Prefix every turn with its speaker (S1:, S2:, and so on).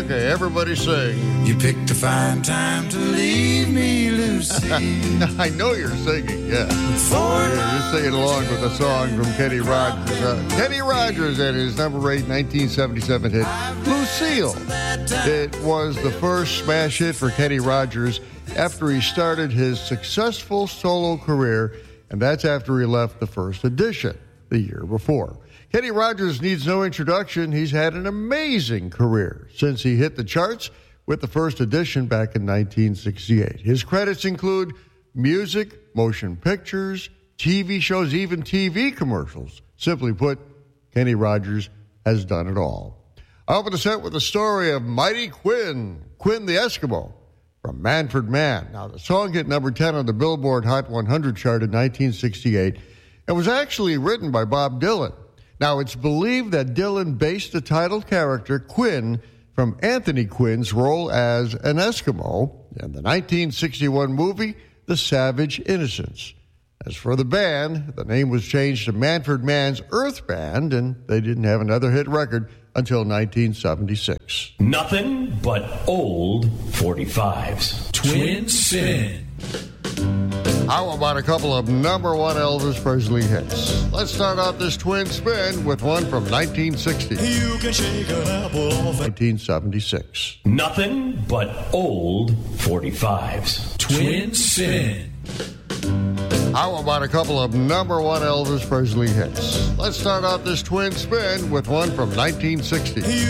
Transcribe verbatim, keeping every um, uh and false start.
S1: Okay, everybody sing.
S2: You picked a fine time to leave me, Lucy.
S1: I know you're singing, yeah. yeah. You're singing along with a song from Kenny Rogers. Uh, Kenny Rogers and his number eight nineteen seventy-seven hit, Lucille. It was the first smash hit for Kenny Rogers after he started his successful solo career, and that's after he left the First Edition the year before. Kenny Rogers needs no introduction. He's had an amazing career since he hit the charts with the First Edition back in nineteen sixty-eight. His credits include music, motion pictures, T V shows, even T V commercials. Simply put, Kenny Rogers has done it all. I open the set with the story of Mighty Quinn, Quinn the Eskimo, from Manfred Mann. Now, the song hit number ten on the Billboard Hot one hundred chart in nineteen sixty-eight and was actually written by Bob Dylan. Now, it's believed that Dylan based the title character, Quinn, from Anthony Quinn's role as an Eskimo in the nineteen sixty-one movie, The Savage Innocents. As for the band, the name was changed to Manfred Mann's Earth Band, and they didn't have another hit record until nineteen seventy-six.
S3: Nothing but old forty-fives. Twin Sin.
S1: How about a couple of number one Elvis Presley hits? Let's start out this twin spin with one from nineteen sixty.
S4: You can shake an apple off
S1: nineteen seventy-six.
S3: Nothing but old forty-fives. Twin Sin.
S1: How about a couple of number one Elvis Presley hits? Let's start out this twin spin with one from nineteen sixty.
S4: You